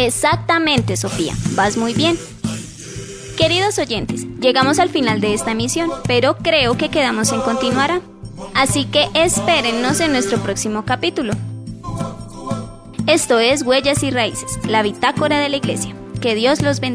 Exactamente, Sofía, vas muy bien. Queridos oyentes, llegamos al final de esta emisión, pero creo que quedamos en continuará. Así que espérennos en nuestro próximo capítulo. Esto es Huellas y Raíces, la bitácora de la Iglesia. Que Dios los bendiga.